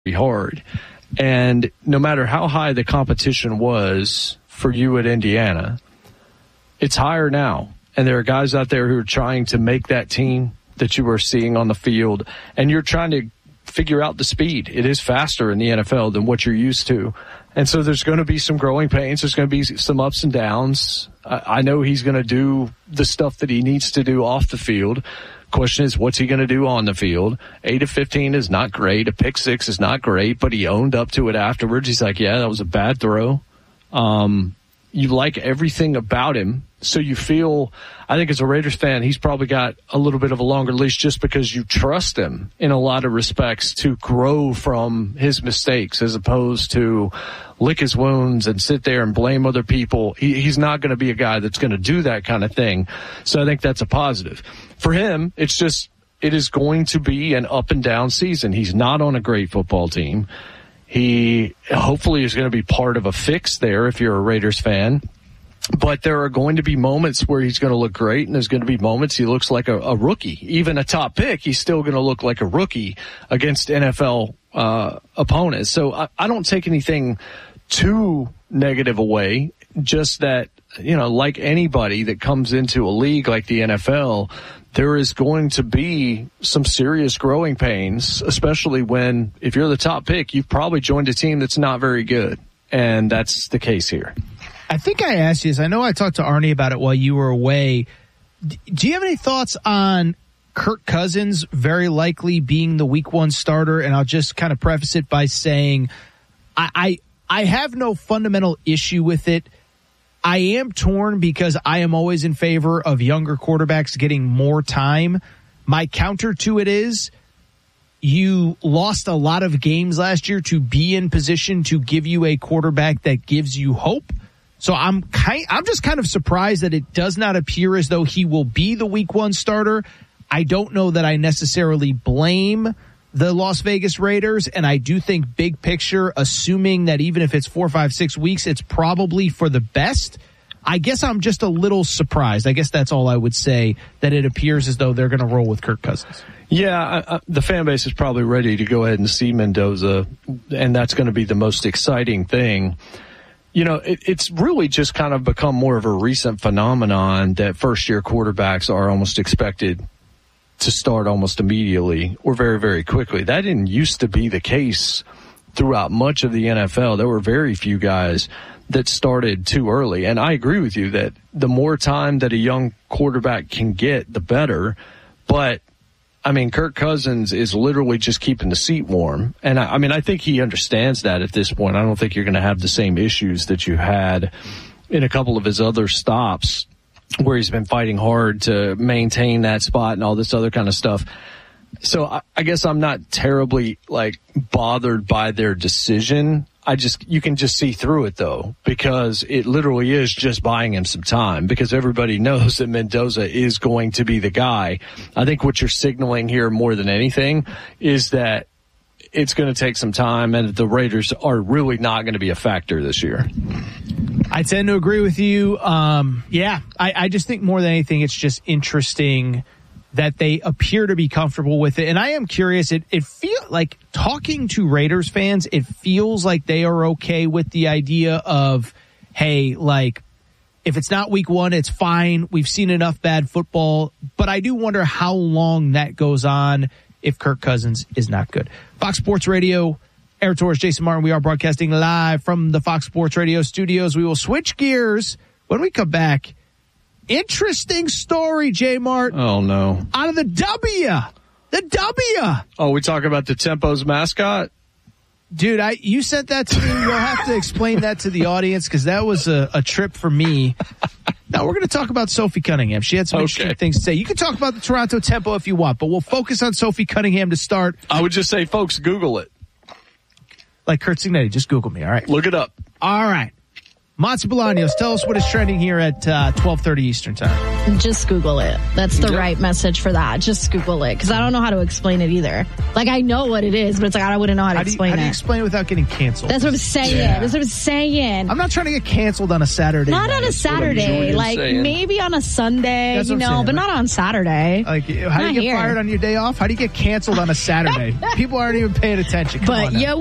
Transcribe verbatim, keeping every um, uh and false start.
hard. And no matter how high the competition was for you at Indiana, it's higher now. And there are guys out there who are trying to make that team that you are seeing on the field, and you're trying to figure out the speed. It is faster in the N F L than what you're used to. And so there's going to be some growing pains. There's going to be some ups and downs. I, I know he's going to do the stuff that he needs to do off the field. Question is, what's he going to do on the field? eight of fifteen is not great. A pick six is not great, but he owned up to it afterwards. He's like, yeah, that was a bad throw. Um, you like everything about him. So you feel, I think as a Raiders fan, he's probably got a little bit of a longer leash just because you trust him in a lot of respects to grow from his mistakes as opposed to lick his wounds and sit there and blame other people. He, he's not going to be a guy that's going to do that kind of thing. So I think that's a positive. For him, it's just, it is going to be an up and down season. He's not on a great football team. He hopefully is going to be part of a fix there if you're a Raiders fan. But there are going to be moments where he's going to look great, and there's going to be moments he looks like a, a rookie. Even a top pick, he's still going to look like a rookie against N F L uh, opponents. So I, I don't take anything too negative away, just that, you know, like anybody that comes into a league like the N F L, there is going to be some serious growing pains, especially when, if you're the top pick, you've probably joined a team that's not very good. And that's the case here. I think I asked you this. I know I talked to Arnie about it while you were away. Do you have any thoughts on Kirk Cousins very likely being the week one starter? And I'll just kind of preface it by saying I, I, I have no fundamental issue with it. I am torn because I am always in favor of younger quarterbacks getting more time. My counter to it is you lost a lot of games last year to be in position to give you a quarterback that gives you hope. So I'm kind, I'm just kind of surprised that it does not appear as though he will be the week one starter. I don't know that I necessarily blame the Las Vegas Raiders, and I do think big picture, assuming that even if it's four, five, six weeks, it's probably for the best. I guess I'm just a little surprised. I guess that's all I would say, that it appears as though they're going to roll with Kirk Cousins. Yeah, I, I, the fan base is probably ready to go ahead and see Mendoza, and that's going to be the most exciting thing. You know, it, it's really just kind of become more of a recent phenomenon that first-year quarterbacks are almost expected to start almost immediately or very, very quickly. That didn't used to be the case throughout much of the N F L. There were very few guys that started too early. And I agree with you that the more time that a young quarterback can get, the better. But, I mean, Kirk Cousins is literally just keeping the seat warm. And, I, I mean, I think he understands that at this point. I don't think you're going to have the same issues that you had in a couple of his other stops where he's been fighting hard to maintain that spot and all this other kind of stuff. So I, I guess I'm not terribly, like, bothered by their decision. I just, you can just see through it, though, because it literally is just buying him some time, because everybody knows that Mendoza is going to be the guy. I think what you're signaling here more than anything is that it's going to take some time, and the Raiders are really not going to be a factor this year. I tend to agree with you. Um, yeah, I, I just think more than anything, it's just interesting that they appear to be comfortable with it. And I am curious, it, it feels like, talking to Raiders fans, it feels like they are okay with the idea of, hey, like, if it's not week one, it's fine. We've seen enough bad football. But I do wonder how long that goes on if Kirk Cousins is not good. Fox Sports Radio, Aaron Torres, Jason Martin. We are broadcasting live from the Fox Sports Radio studios. We will switch gears when we come back. Interesting story, J Mart. Oh, no. Out of the W. The W. Oh, we talking about the Tempos mascot? Dude, I you sent that to me. You'll have to explain that to the audience, because that was a, a trip for me. Now, we're going to talk about Sophie Cunningham. She had some okay. interesting things to say. You can talk about the Toronto Tempo if you want, but we'll focus on Sophie Cunningham to start. I would just say, folks, Google it. Like Kurt Signetti, just Google me, all right? Look it up. All right. Matsu Bolaños, tell us what is trending here at uh, twelve thirty Eastern Time. Just Google it. That's the Yep. right message for that. Just Google it, because I don't know how to explain it either. Like, I know what it is, but it's like I wouldn't know how to How do you, explain how do you it. explain it without getting canceled? That's what I'm saying. Yeah. That's what I'm saying. I'm not trying to get canceled on a Saturday Not night. on a what I'm Saturday. Like, saying. maybe on a Sunday, That's you what I'm know, saying. but not on Saturday. Like, how do Not you get here. fired on your day off? How do you get canceled on a Saturday? People aren't even paying attention. Come But on now. yo,